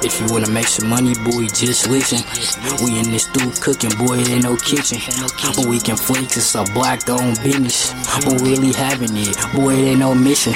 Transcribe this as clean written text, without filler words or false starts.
If you wanna make some money, boy, just listen. We in this stew cooking, boy, it ain't no kitchen. But we can flex, it's a black-owned business. But we really having it, boy, it ain't no mission.